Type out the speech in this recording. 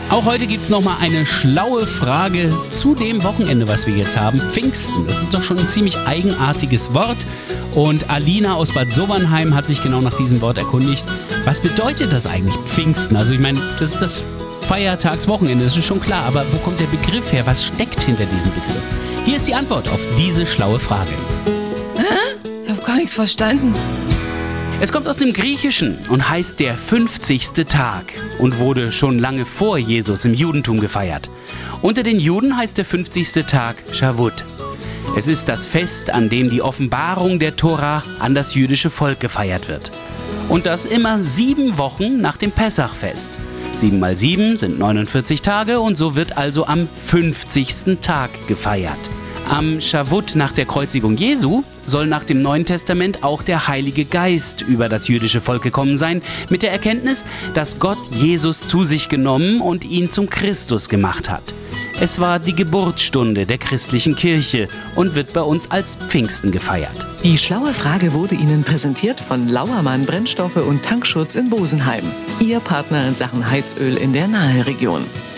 Auch heute gibt es nochmal eine schlaue Frage zu dem Wochenende, was wir jetzt haben. Pfingsten, das ist doch schon ein ziemlich eigenartiges Wort. Und Alina aus Bad Sobernheim hat sich genau nach diesem Wort erkundigt. Was bedeutet das eigentlich, Pfingsten? Also ich meine, das ist das Feiertagswochenende, das ist schon klar. Aber wo kommt der Begriff her? Was steckt hinter diesem Begriff? Hier ist die Antwort auf diese schlaue Frage. Hä? Ich habe gar nichts verstanden. Es kommt aus dem Griechischen und heißt der 50. Tag und wurde schon lange vor Jesus im Judentum gefeiert. Unter den Juden heißt der 50. Tag Shavuot. Es ist das Fest, an dem die Offenbarung der Tora an das jüdische Volk gefeiert wird. Und das immer 7 Wochen nach dem Pessachfest. 7 mal 7 sind 49 Tage und so wird also am 50. Tag gefeiert. Am Shavuot nach der Kreuzigung Jesu soll nach dem Neuen Testament auch der Heilige Geist über das jüdische Volk gekommen sein, mit der Erkenntnis, dass Gott Jesus zu sich genommen und ihn zum Christus gemacht hat. Es war die Geburtsstunde der christlichen Kirche und wird bei uns als Pfingsten gefeiert. Die schlaue Frage wurde Ihnen präsentiert von Lauermann Brennstoffe und Tankschutz in Bosenheim. Ihr Partner in Sachen Heizöl in der Naheregion.